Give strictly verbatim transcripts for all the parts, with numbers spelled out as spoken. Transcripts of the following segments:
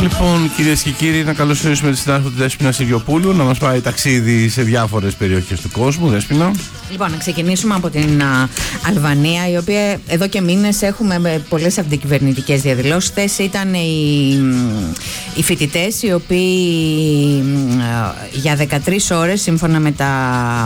Λοιπόν, κυρίες και κύριοι, να καλωσορίσουμε τη συνάδελφο τη Δέσποινα Σιριοπούλου να μας πάει ταξίδι σε διάφορες περιοχές του κόσμου. Δέσποινα. Λοιπόν, να ξεκινήσουμε από την α, Αλβανία, η οποία εδώ και μήνες έχουμε πολλές αντικυβερνητικές διαδηλώσεις. Χθες ήταν οι, οι φοιτητές, οι οποίοι α, για δεκατρείς ώρες, σύμφωνα με τα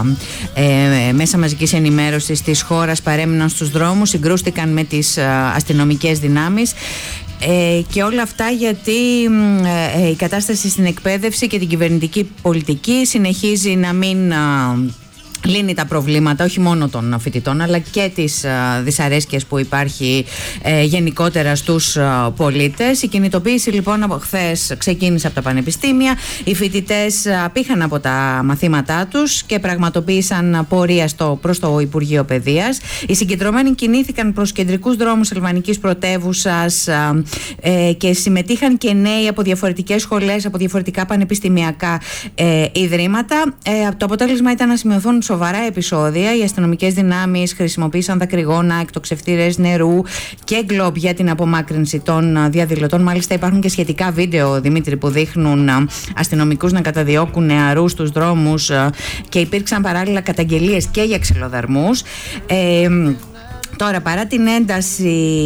ε, μέσα μαζικής ενημέρωσης της χώρας, παρέμειναν στους δρόμους, συγκρούστηκαν με τις α, αστυνομικές δυνάμεις. Ε, και όλα αυτά γιατί ε, η κατάσταση στην εκπαίδευση και την κυβερνητική πολιτική συνεχίζει να μην α, λύνει τα προβλήματα όχι μόνο των φοιτητών, αλλά και τις α, δυσαρέσκειες που υπάρχει ε, γενικότερα στους α, πολίτες. Η κινητοποίηση λοιπόν από χθες ξεκίνησε από τα πανεπιστήμια. Οι φοιτητές απήχαν από τα μαθήματά τους και πραγματοποίησαν πορεία στο, προς το Υπουργείο Παιδείας. Οι συγκεντρωμένοι κινήθηκαν προς κεντρικούς δρόμους αλβανικής πρωτεύουσας α, ε, και συμμετείχαν και νέοι από διαφορετικές σχολές, από διαφορετικά πανεπιστημιακά ε, ιδρύματα. Ε, το αποτέλεσμα ήταν να σημειωθούν σοβαρά επεισόδια. Οι αστυνομικές δυνάμεις χρησιμοποίησαν δακρυγόνα, εκτοξευτήρες νερού και γκλόπ για την απομάκρυνση των διαδηλωτών. Μάλιστα, υπάρχουν και σχετικά βίντεο, Δημήτρη, που δείχνουν αστυνομικούς να καταδιώκουν νεαρούς στους δρόμους και υπήρξαν παράλληλα καταγγελίες και για ξυλοδαρμούς. Ε, Τώρα, παρά την ένταση,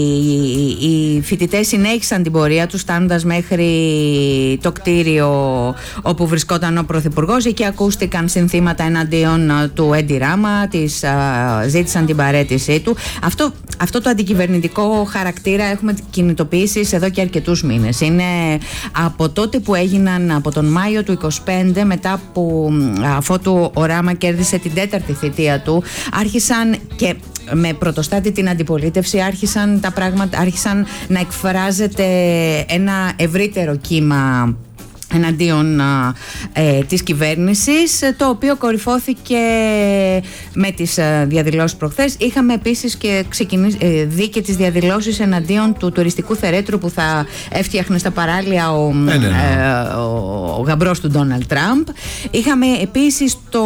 οι φοιτητές συνέχισαν την πορεία τους, φτάνοντας μέχρι το κτίριο όπου βρισκόταν ο Πρωθυπουργός. Εκεί ακούστηκαν συνθήματα εναντίον του Έντι Ράμα, της, ζήτησαν την παραίτησή του. Αυτό, αυτό το αντικυβερνητικό χαρακτήρα έχουμε κινητοποιήσεις εδώ και αρκετούς μήνες. Είναι από τότε που έγιναν, από τον Μάιο του είκοσι πέντε, μετά που αφότου ο Ράμα κέρδισε την τέταρτη θητεία του, άρχισαν και με πρωτοστάτη την αντιπολίτευση άρχισαν τα πράγματα, άρχισαν να εκφράζεται ένα ευρύτερο κύμα εναντίον ε, της κυβέρνησης, το οποίο κορυφώθηκε με τις ε, διαδηλώσεις προχθές. Είχαμε επίσης και ξεκινήσει, ε, δει και τις διαδηλώσεις εναντίον του τουριστικού θερέτρου που θα έφτιαχνε στα παράλια ο, ε, ναι, ναι. Ε, ο, ο γαμπρός του Ντόναλντ Τραμπ. Είχαμε επίσης το,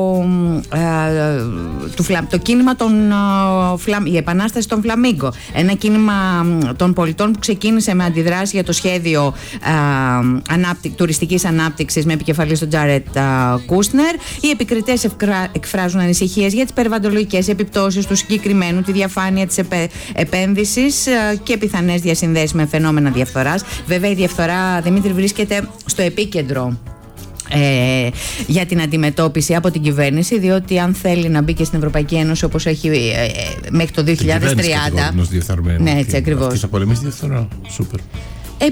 ε, το, το κίνημα των ε, η επανάσταση των Φλαμίγκο, ένα κίνημα των πολιτών που ξεκίνησε με αντιδράση για το σχέδιο ε, ανάπτυξη τουριστικής ανάπτυξης με επικεφαλή στον Τζάρετ Κούσνερ. Οι επικριτές εκφράζουν ανησυχίες για τις περιβαλλοντολογικές επιπτώσεις του συγκεκριμένου, τη διαφάνεια της επέ, επένδυσης και πιθανές διασυνδέσεις με φαινόμενα διαφθοράς. Βέβαια, η διαφθορά, Δημήτρη, βρίσκεται στο επίκεντρο Ε, για την αντιμετώπιση από την κυβέρνηση, διότι αν θέλει να μπει και στην Ευρωπαϊκή Ένωση όπως έχει ε, ε, μέχρι το δύο χιλιάδες τριάντα. Ναι, έτσι ακριβώς. Αυτή θα πολεμήσει τη διαφθορά. Σούπερ. Ε,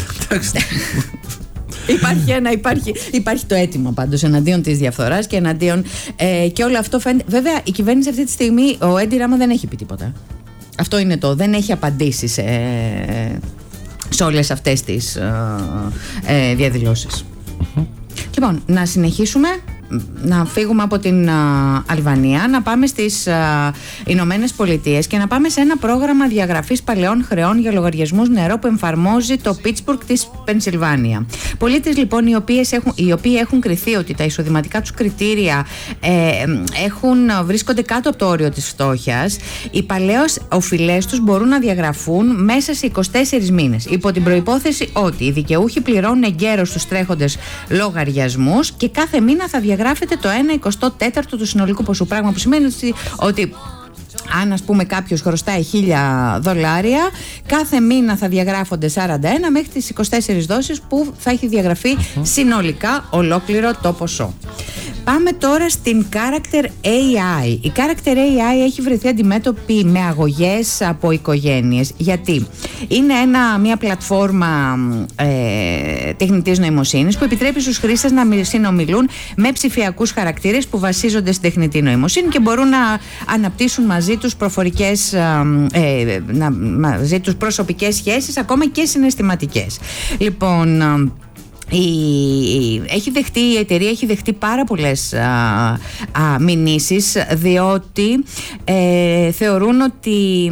Υπάρχει, ένα, υπάρχει, υπάρχει το αίτημα πάντως εναντίον της διαφθοράς και εναντίον ε, και όλο αυτό φαίνεται. Βέβαια, η κυβέρνηση αυτή τη στιγμή, ο Έντι Ράμα δεν έχει πει τίποτα. Αυτό είναι το, δεν έχει απαντήσει σε, σε όλες αυτές τις ε, ε, διαδηλώσεις. Mm-hmm. Λοιπόν, να συνεχίσουμε, να φύγουμε από την α, Αλβανία, να πάμε στις α, Ηνωμένες Πολιτείες και να πάμε σε ένα πρόγραμμα διαγραφής παλαιών χρεών για λογαριασμούς νερό που εφαρμόζει το Πίτσμπουργκ της Πενσιλβάνια. Πολίτες λοιπόν οι, οποίες έχουν, οι οποίοι έχουν κριθεί ότι τα εισοδηματικά τους κριτήρια ε, έχουν, βρίσκονται κάτω από το όριο της φτώχειας, οι παλαιώς οφειλές τους μπορούν να διαγραφούν μέσα σε είκοσι τέσσερις μήνες, υπό την προϋπόθεση ότι οι δικαιούχοι πληρώνουν εγκαίρως τους τρέχοντες λογαριασμούς και κάθε μήνα θα διαγραφούν διαγράφεται το ένα εικοστό τέταρτο του συνολικού ποσού. Πράγμα που σημαίνει ότι αν ας πούμε κάποιος χρωστάει χίλια δολάρια, κάθε μήνα θα διαγράφονται σαράντα ένα μέχρι τις είκοσι τέσσερις δόσεις που θα έχει διαγραφεί uh-huh. συνολικά ολόκληρο το ποσό. Πάμε τώρα στην Character έι άι. Η Character έι άι έχει βρεθεί αντιμέτωπη με αγωγές από οικογένειες. Γιατί είναι ένα, μια πλατφόρμα ε, τεχνητής νοημοσύνης που επιτρέπει στους χρήστες να συνομιλούν με ψηφιακούς χαρακτήρες που βασίζονται στην τεχνητή νοημοσύνη και μπορούν να αναπτύσσουν μαζί τους προφορικές, ε, να, μαζί τους προσωπικές σχέσεις, ακόμα και συναισθηματικές. Λοιπόν, Η, έχει δεχτεί, η εταιρεία έχει δεχτεί πάρα πολλές α, α, μηνύσεις, διότι ε, θεωρούν ότι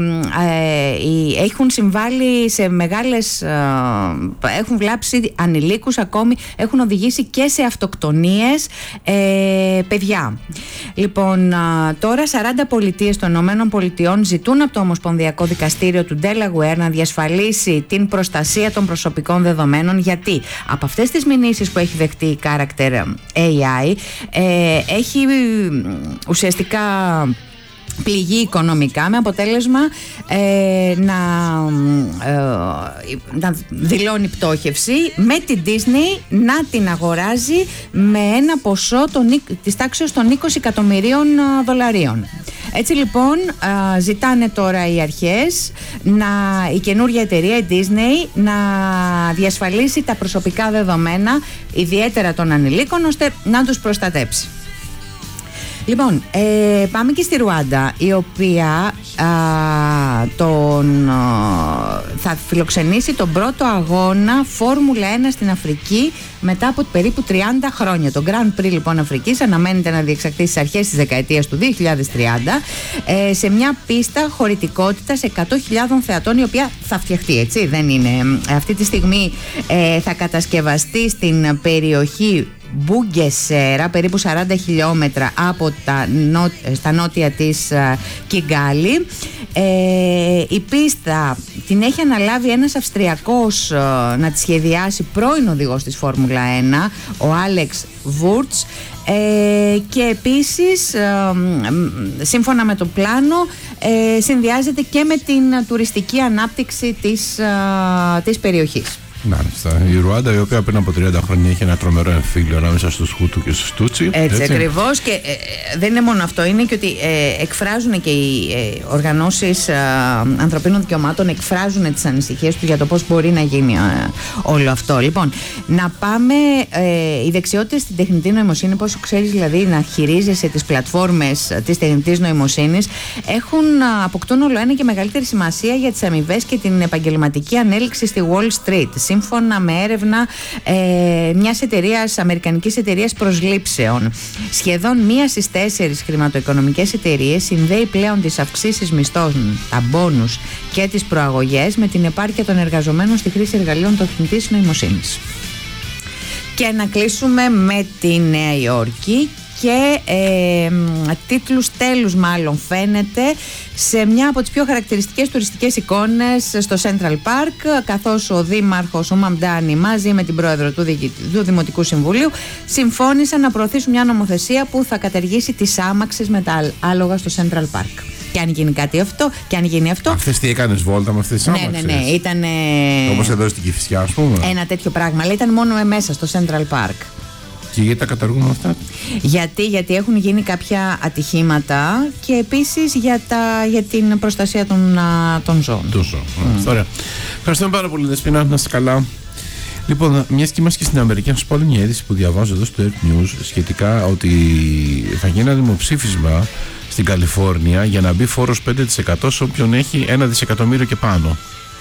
ε, έχουν συμβάλει σε μεγάλες, α, έχουν βλάψει ανηλίκους, ακόμη έχουν οδηγήσει και σε αυτοκτονίες ε, παιδιά. Λοιπόν, α, τώρα σαράντα πολιτείες των ΗΠΑ ζητούν από το Ομοσπονδιακό Δικαστήριο του Delaware να διασφαλίσει την προστασία των προσωπικών δεδομένων, γιατί από αυτές τις μηνύσεις που έχει δεχτεί η Character έι άι ε, έχει ουσιαστικά πληγεί οικονομικά, με αποτέλεσμα ε, να, ε, να δηλώνει πτώχευση, με την Disney να την αγοράζει με ένα ποσό των, της τάξης των είκοσι εκατομμυρίων δολαρίων. Έτσι λοιπόν α, ζητάνε τώρα οι αρχές να, η καινούργια εταιρεία, η Disney, να διασφαλίσει τα προσωπικά δεδομένα, ιδιαίτερα των ανηλίκων, ώστε να τους προστατέψει. Λοιπόν, ε, πάμε και στη Ρουάντα, η οποία α, τον, α, θα φιλοξενήσει τον πρώτο αγώνα Φόρμουλα ένα στην Αφρική μετά από περίπου τριάντα χρόνια. Το Grand Prix λοιπόν Αφρικής αναμένεται να διεξαχθεί στις αρχές της δεκαετίας του δύο χιλιάδες τριάντα ε, σε μια πίστα χωρητικότητας εκατό χιλιάδων θεατών, η οποία θα φτιαχτεί, έτσι, δεν είναι. Αυτή τη στιγμή ε, θα κατασκευαστεί στην περιοχή Μπουγκεσέρα, περίπου σαράντα χιλιόμετρα από τα νο... στα νότια της uh, Κιγκάλη. Ε, η πίστα την έχει αναλάβει ένας Αυστριακός uh, να τη σχεδιάσει, πρώην οδηγός της Φόρμουλα ένα, ο Άλεξ Βούρτς. Ε, και επίσης ε, σύμφωνα με το πλάνο ε, συνδυάζεται και με την τουριστική ανάπτυξη της, ε, της περιοχής. Μάλιστα. Η Ρουάντα, η οποία πριν από τριάντα χρόνια είχε ένα τρομερό εμφύλιο ανάμεσα στους Χούτου και στους Τούτσι. Έτσι, έτσι. Ακριβώς. Και ε, δεν είναι μόνο αυτό, είναι και ότι ε, εκφράζουν και οι ε, οργανώσεις ε, ανθρωπίνων δικαιωμάτων, εκφράζουν τις ανησυχίες τους για το πώς μπορεί να γίνει ε, όλο αυτό. Λοιπόν, να πάμε. Ε, οι δεξιότητες στην τεχνητή νοημοσύνη, πώς ξέρεις, δηλαδή να χειρίζεσαι τις πλατφόρμες της τεχνητής νοημοσύνης, έχουν, αποκτούν όλο ένα και μεγαλύτερη σημασία για τις αμοιβές και την επαγγελματική ανέλυξη στη Wall Street. Σύμφωνα με έρευνα ε, μιας εταιρείας, αμερικανικής εταιρείας προσλήψεων, σχεδόν μία στις τέσσερις χρηματοοικονομικές εταιρείες συνδέει πλέον τις αυξήσεις μισθών, τα μπόνους και τις προαγωγές με την επάρκεια των εργαζομένων στη χρήση εργαλείων τεχνητής νοημοσύνης. Και να κλείσουμε με τη Νέα Υόρκη και ε, τίτλους τέλους μάλλον φαίνεται σε μια από τις πιο χαρακτηριστικές τουριστικές εικόνες στο Central Park, καθώς ο Δήμαρχος ο Μαμντάνη μαζί με την πρόεδρο του, Δη, του Δημοτικού Συμβουλίου συμφώνησαν να προωθήσουν μια νομοθεσία που θα καταργήσει τις άμαξες με τα άλογα στο Central Park. Και αν γίνει κάτι αυτό, και αν γίνει αυτό. Αυτές τι έκανες βόλτα με αυτές τις άμαξες? Ναι, ναι, ναι. Ήτανε... Όπως εδώ στην Κηφισιά, ας πούμε. Ένα τέτοιο πράγμα, αλλά ήταν μόνο μέσα στο Central Park. Και γιατί τα καταργούν αυτά? Γιατί, γιατί έχουν γίνει κάποια ατυχήματα και επίσης για, τα, για την προστασία των, των ζώων. Του ζώων. Mm. Ωραία. Ευχαριστούμε πάρα πολύ, Δεσπίνα. Να είστε καλά. Λοιπόν, μιας και είμαστε και στην Αμερική, να σας πω μια είδηση που διαβάζω εδώ στο Earth News σχετικά ότι θα γίνει ένα δημοψήφισμα στην Καλιφόρνια για να μπει φόρος πέντε τοις εκατό σε όποιον έχει ένα δισεκατομμύριο και πάνω.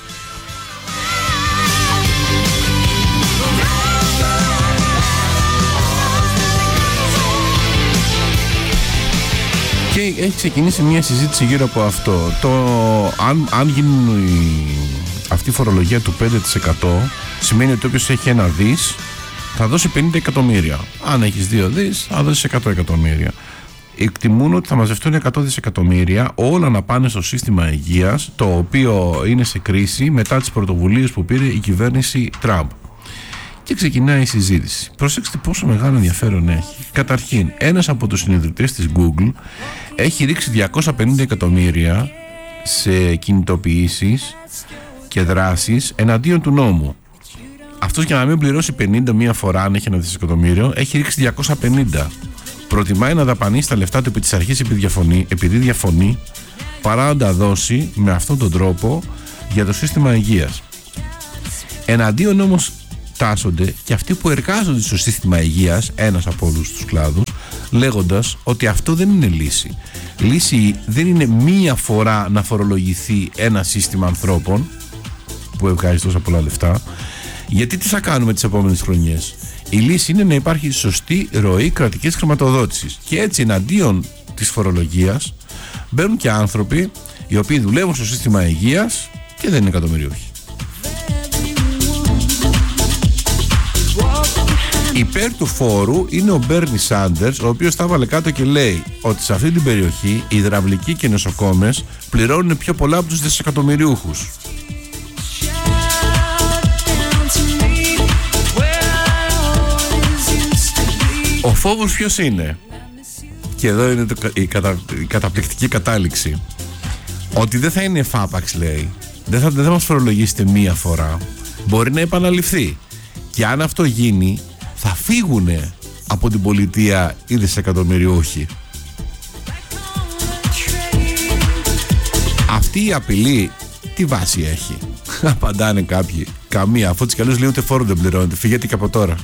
Και έχει ξεκινήσει μια συζήτηση γύρω από αυτό. Το, αν, αν γίνει αυτή η φορολογία του πέντε τοις εκατό, σημαίνει ότι όποιος έχει ένα δις θα δώσει πενήντα εκατομμύρια. Αν έχεις δύο δις θα δώσεις εκατό εκατομμύρια. Εκτιμούν ότι θα μαζευτούν εκατό δισεκατομμύρια, όλα να πάνε στο σύστημα υγείας, το οποίο είναι σε κρίση μετά τις πρωτοβουλίες που πήρε η κυβέρνηση Τραμπ. Και ξεκινάει η συζήτηση. Προσέξτε πόσο μεγάλο ενδιαφέρον έχει. Καταρχήν, ένας από τους συνειδητές της Google έχει ρίξει διακόσια πενήντα εκατομμύρια σε κινητοποιήσεις και δράσεις εναντίον του νόμου. Αυτός, για να μην πληρώσει πενήντα μία φορά, αν έχει ένα δισεκατομμύριο, έχει ρίξει διακόσια πενήντα. Προτιμάει να δαπανίσει τα λεφτά του επί της αρχής επειδή διαφωνεί, επειδή διαφωνεί παρά να τα δώσει με αυτόν τον τρόπο για το σύστημα υγείας. Εναντίον όμως τάσσονται και αυτοί που εργάζονται στο σύστημα υγείας, ένας από όλους τους κλάδους, λέγοντας ότι αυτό δεν είναι λύση. Λύση δεν είναι μία φορά να φορολογηθεί ένα σύστημα ανθρώπων που βγάζει τόσα πολλά λεφτά Γιατί τι θα κάνουμε τις επόμενες χρονιές? Η λύση είναι να υπάρχει σωστή ροή κρατικής χρηματοδότησης. Και έτσι εναντίον της φορολογίας μπαίνουν και άνθρωποι οι οποίοι δουλεύουν στο σύστημα υγείας και δεν είναι εκατομμυριούχοι. Υπέρ του φόρου είναι ο Μπέρνι Σάντερς, ο οποίος τα βάλε κάτω και λέει ότι σε αυτή την περιοχή οι υδραυλικοί και οι νοσοκόμες πληρώνουν πιο πολλά από τους δισεκατομμυριούχους. Ο φόβος ποιος είναι? Και εδώ είναι το, η, κατα, η καταπληκτική κατάληξη. Ότι δεν θα είναι εφάπαξ, λέει. Δεν θα, δεν θα μας φορολογήσετε μία φορά. Μπορεί να επαναληφθεί. Και αν αυτό γίνει, θα φύγουνε από την πολιτεία οι δισεκατομμυριούχοι. Αυτή η απειλή τι βάση έχει? Απαντάνε κάποιοι. Καμία. Αφού τις καλούς λέει ούτε φόρο δεν πληρώνεται. Φύγετε και από τώρα.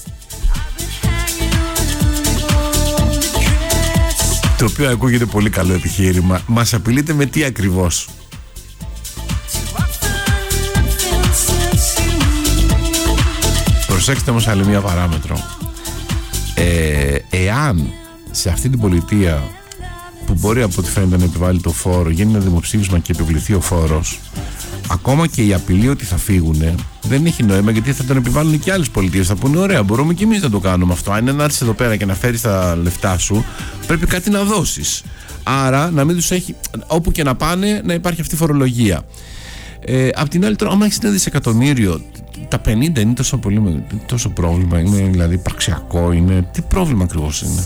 Το οποίο ακούγεται πολύ καλό επιχείρημα. Μας απειλείτε με τι ακριβώς? Προσέξτε όμως άλλη μία παράμετρο. Ε, εάν σε αυτή την πολιτεία που μπορεί από ό,τι φαίνεται να επιβάλλει το φόρο γίνει ένα δημοψήφισμα και επιβληθεί ο φόρος, ακόμα και η απειλή ότι θα φύγουνε δεν έχει νόημα, γιατί θα τον επιβάλλουν και άλλες πολιτείες. Θα πούνε ωραία, μπορούμε και εμείς να το κάνουμε αυτό. Αν είναι να έρθεις εδώ πέρα και να φέρεις τα λεφτά σου, πρέπει κάτι να δώσεις. Άρα να μην τους έχει, όπου και να πάνε, να υπάρχει αυτή η φορολογία. Ε, απ' την άλλη, τώρα, άμα έχεις ένα δισεκατομμύριο, τα πενήντα είναι τόσο πολύ, τόσο πρόβλημα? Είναι δηλαδή υπαρξιακό? Είναι, τι πρόβλημα ακριβώς είναι?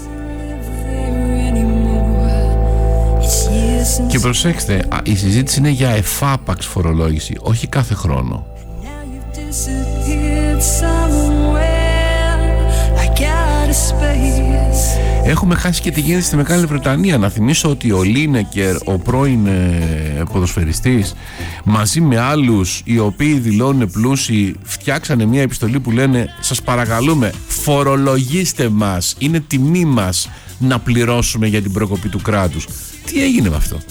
Και προσέξτε, η συζήτηση είναι για εφάπαξ φορολόγηση, όχι κάθε χρόνο. Έχουμε χάσει και τι γίνεται στη Μεγάλη Βρετανία. Να θυμίσω ότι ο Λίνεκερ, ο πρώην ε, ποδοσφαιριστής, μαζί με άλλους οι οποίοι δηλώνουν πλούσιοι, φτιάξανε μια επιστολή που λένε σας παρακαλούμε φορολογήστε μας, είναι τιμή μας να πληρώσουμε για την προκοπή του κράτους. Τι έγινε με αυτό?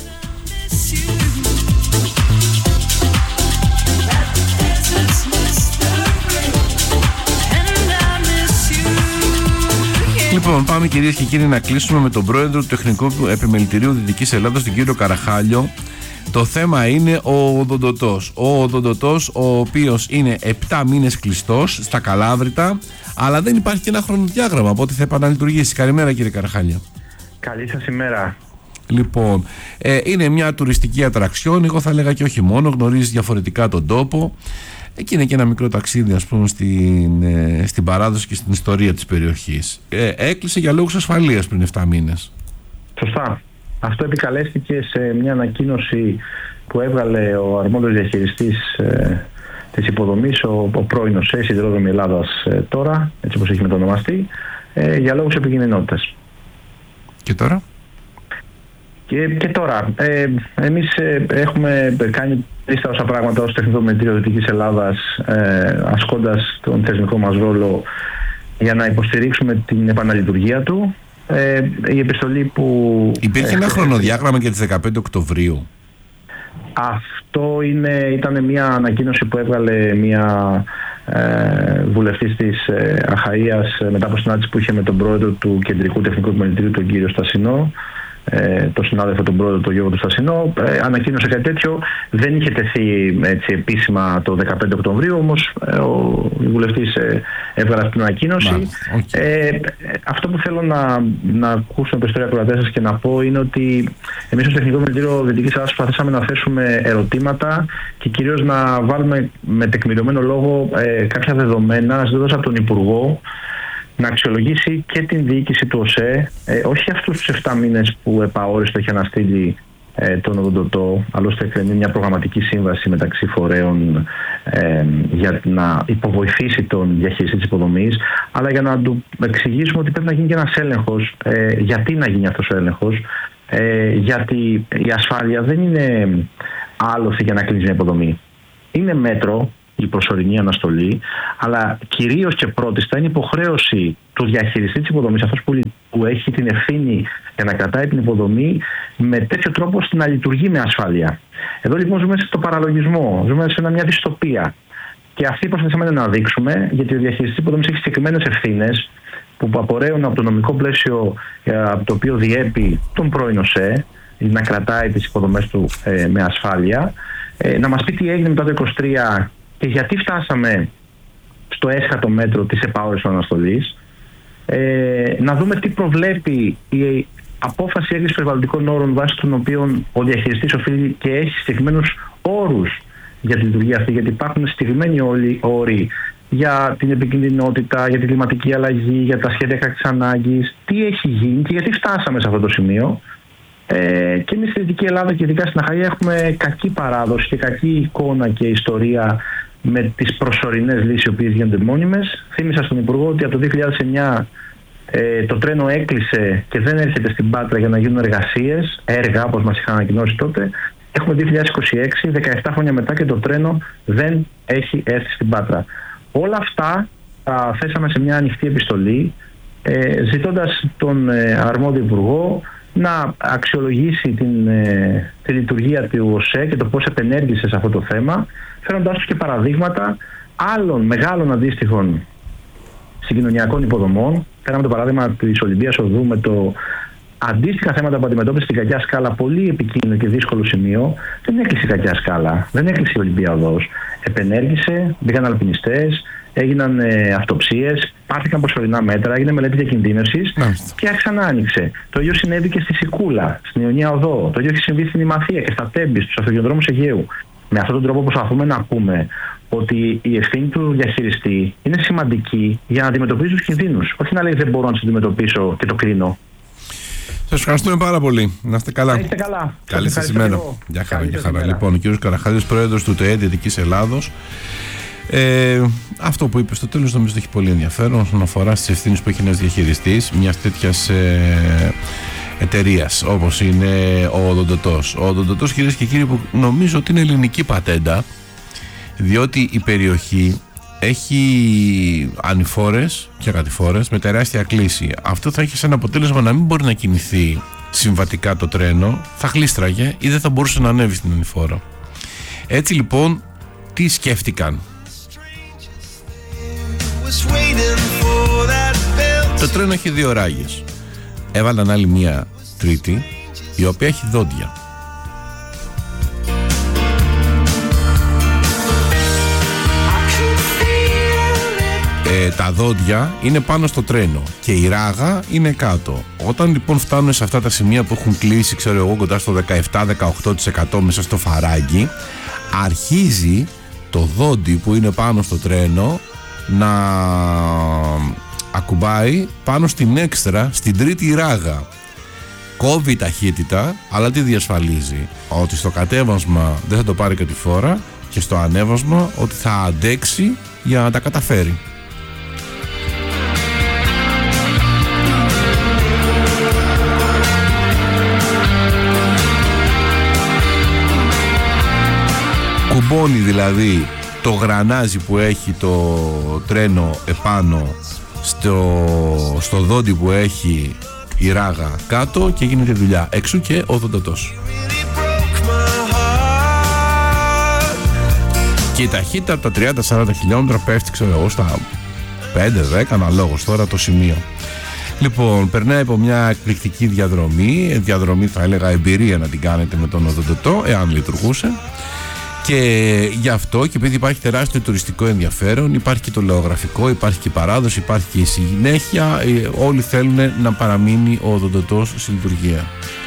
Λοιπόν, πάμε κυρίες και κύριοι να κλείσουμε με τον πρόεδρο του Τεχνικού Επιμελητηρίου Δυτικής Ελλάδας, τον κύριο Καραχάλιο. Το θέμα είναι ο οδοντοτός. Ο οδοντοτός, ο οποίος είναι επτά μήνες κλειστός στα Καλάβρητα, αλλά δεν υπάρχει και ένα χρονοδιάγραμμα από ό,τι θα επαναλειτουργήσει. Καλημέρα κύριε Καραχάλια. Καλή σας ημέρα. Λοιπόν, ε, είναι μια τουριστική ατραξιόν, εγώ θα έλεγα και όχι μόνο, γνωρίζει διαφορετικά τον τόπο. Εκεί είναι και ένα μικρό ταξίδι, ας πούμε, στην, ε, στην παράδοση και στην ιστορία της περιοχής. Ε, έκλεισε για λόγους ασφαλείας πριν επτά μήνες. Σωστά. Αυτό επικαλέστηκε σε μια ανακοίνωση που έβγαλε ο αρμόδιος διαχειριστής ε, της υποδομής, ο, ο πρώην ΟΣΕ, Σιδηρόδρομοι Ελλάδας ε, τώρα, έτσι όπως έχει μετονομαστεί, ε, για λόγους επικοινωνιότητας. Και τώρα? Και, και τώρα, ε, εμείς ε, έχουμε κάνει λίστα όσα πράγματα ως Τεχνικό Επιμελητήριο Δυτικής Ελλάδας, ε, ασκώντας τον θεσμικό μας ρόλο για να υποστηρίξουμε την επαναλειτουργία του. Ε, η επιστολή που... Υπήρχε ένα χρονοδιάγραμμα για τις δεκαπέντε Οκτωβρίου. Αυτό είναι, ήταν μια ανακοίνωση που έβγαλε μια ε, βουλευτής της ε, Αχαΐας μετά από συνάντηση που είχε με τον πρόεδρο του Κεντρικού Τεχνικού Επιμελητηρίου, τον κύριο Στασινό, ε, τον συνάδελφο τον πρόεδρο, τον Γιώργο του Στασινό. Ε, ανακοίνωσε κάτι τέτοιο. Δεν είχε τεθεί έτσι επίσημα το δεκαπέντε Οκτωβρίου, όμως ε, ο βουλευτής ε, έβγαλε αυτή την ανακοίνωση. Okay. Ε, αυτό που θέλω να, να ακούσουμε περισσότεροι ακροατές σας και να πω είναι ότι εμείς ως Τεχνικό Επιμελητήριο Δυτικής Ελλάδας προσπαθήσαμε να θέσουμε ερωτήματα και κυρίως να βάλουμε με τεκμηριωμένο λόγο ε, κάποια δεδομένα, ζητώντας από τον Υπουργό να αξιολογήσει και την διοίκηση του ΟΣΕ, ε, όχι αυτούς τους επτά μήνες που επαόριστο έχει αναστείλει ε, τον οδοντοτό, άλλωστε εκκρεμεί μια προγραμματική σύμβαση μεταξύ φορέων ε, για να υποβοηθήσει τον διαχειριστή της υποδομής, αλλά για να του εξηγήσουμε ότι πρέπει να γίνει και ένας έλεγχος. Ε, γιατί να γίνει αυτός ο έλεγχος? Ε, γιατί η ασφάλεια δεν είναι άλοθη για να κλείσει μια υποδομή. Είναι μέτρο η προσωρινή αναστολή, αλλά κυρίως και πρώτιστα είναι υποχρέωση του διαχειριστή της υποδομής, αυτός που, που έχει την ευθύνη για να κρατάει την υποδομή με τέτοιο τρόπο ώστε να λειτουργεί με ασφάλεια. Εδώ λοιπόν ζούμε στο παραλογισμό, ζούμε σε μια δυστοπία. Και αυτή προσπαθήσαμε να δείξουμε, γιατί ο διαχειριστής υποδομής έχει συγκεκριμένες ευθύνες που απορρέουν από το νομικό πλαίσιο από το οποίο διέπει τον πρώην ΟΣΕ, να κρατάει τις υποδομές του ε, με ασφάλεια, ε, να μας πει τι έγινε μετά το είκοσι τρία και γιατί φτάσαμε στο έσχατο μέτρο της επαόρησης αναστολής, ε, να δούμε τι προβλέπει η απόφαση έγκρισης περιβαλλοντικών όρων βάσει των οποίων ο διαχειριστής οφείλει και έχει συγκεκριμένους όρους για τη λειτουργία αυτή, γιατί υπάρχουν συγκεκριμένοι όροι για την επικινδυνότητα, για την κλιματική αλλαγή, για τα σχέδια έκτακτης ανάγκης, τι έχει γίνει και γιατί φτάσαμε σε αυτό το σημείο. Ε, και εμείς στη Δυτική Ελλάδα και ειδικά στην Αχαΐα έχουμε κακή παράδοση και κακή εικόνα και ιστορία με τις προσωρινές λύσεις οι οποίες γίνονται μόνιμες. Θύμισα στον Υπουργό ότι από το δύο χιλιάδες εννιά ε, το τρένο έκλεισε και δεν έρχεται στην Πάτρα για να γίνουν εργασίες, έργα όπως μας είχαν ανακοινώσει τότε. Έχουμε δύο χιλιάδες είκοσι έξι, δεκαεπτά χρόνια μετά και το τρένο δεν έχει έρθει στην Πάτρα. Όλα αυτά τα θέσαμε σε μια ανοιχτή επιστολή, ε, ζητώντας τον ε, αρμόδιο Υπουργό να αξιολογήσει την, ε, τη λειτουργία του ΟΣΕ και το πώς επενέργησε σε αυτό το θέμα, φέροντάς τους και παραδείγματα άλλων μεγάλων αντίστοιχων συγκοινωνιακών υποδομών. Φέραμε το παράδειγμα της Ολυμπίας Οδού με το αντίστοιχα θέματα που αντιμετώπισε στην Κακιά Σκάλα, πολύ επικίνδυνο και δύσκολο σημείο. Δεν έκλεισε η Κακιά Σκάλα, δεν έκλεισε η Ολυμπία Οδός. Επενέργησε, μπήκαν αλπινιστές, έγιναν ε, αυτοψίες, πάρθηκαν προσωρινά μέτρα, έγινε μελέτη διακινδύνευσης και ξανά άνοιξε. Το ίδιο συνέβη και στη Σικούλα, στην Ιωνία Οδό. Το ίδιο έχει συμβεί στην Ημαθία και στα Τέμπη, στους αυτοκινητοδρόμους Αιγαίου. Με αυτόν τον τρόπο προσπαθούμε να πούμε ότι η ευθύνη του διαχειριστή είναι σημαντική για να αντιμετωπίσει τους κινδύνους. Όχι να λέει δεν μπορώ να τους αντιμετωπίσω και το κρίνω. Σας ευχαριστούμε πάρα πολύ. Να είστε καλά. Να είστε καλά. Καλή σας ημέρα. Γεια χαρά, γεια χαρά. Λοιπόν, ο κύριος Καραχάλης, πρόεδρος του ΤΕΕ Δυτικής Ελλάδος. Ε, αυτό που είπε στο τέλος νομίζω έχει πολύ ενδιαφέρον όσον αφορά στις ευθύνες που έχει ένας διαχειριστής μιας τέτοιας ε, εταιρείας όπως είναι ο Οδοντοτός. Ο Οδοντοτός, κυρίες και κύριοι, που νομίζω ότι είναι ελληνική πατέντα, διότι η περιοχή έχει ανηφόρες και κατηφόρες με τεράστια κλίση. Αυτό θα έχει σαν αποτέλεσμα να μην μπορεί να κινηθεί συμβατικά το τρένο, θα χλίστραγε ή δεν θα μπορούσε να ανέβει στην ανηφόρα. Έτσι λοιπόν, τι σκέφτηκαν? Το τρένο έχει δύο ράγες. Έβαλαν άλλη μία τρίτη, η οποία έχει δόντια. Ε, τα δόντια είναι πάνω στο τρένο και η ράγα είναι κάτω. Όταν λοιπόν φτάνουν σε αυτά τα σημεία που έχουν κλείσει, ξέρω εγώ, κοντά στο δεκαεπτά με δεκαοκτώ τοις εκατό μέσα στο φαράγγι, αρχίζει το δόντι που είναι πάνω στο τρένο να ακουμπάει πάνω στην έξτρα, στην τρίτη ράγα. Κόβει η ταχύτητα, αλλά τι διασφαλίζει? Ότι στο κατέβασμα δεν θα το πάρει κατηφόρα και στο ανέβασμα ότι θα αντέξει για να τα καταφέρει. Κουμπώνει δηλαδή το γρανάζι που έχει το τρένο επάνω στο, στο δόντι που έχει η ράγα κάτω και γίνεται δουλειά. Εξού και ο Οδοντοτός. Και η ταχύτητα από τα τριάντα με σαράντα χιλιόμετρα πέφτει, ξέρω εγώ, στα πέντε δέκα αναλόγως τώρα το σημείο. Λοιπόν, περνάει από μια εκπληκτική διαδρομή, διαδρομή θα έλεγα εμπειρία να την κάνετε με τον Οδοντοτό, εάν λειτουργούσε. Και γι' αυτό, και επειδή υπάρχει τεράστιο τουριστικό ενδιαφέρον, υπάρχει και το λεωγραφικό, υπάρχει και η παράδοση, υπάρχει και η συνέχεια, όλοι θέλουν να παραμείνει ο Οδοντοτός στη λειτουργία.